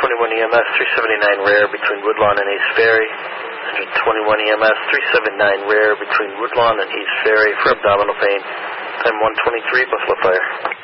121 EMS 379 rare between Woodlawn and East Ferry. 121 EMS 379 rare between Woodlawn and East Ferry for abdominal pain. Time 123, Buffalo Fire.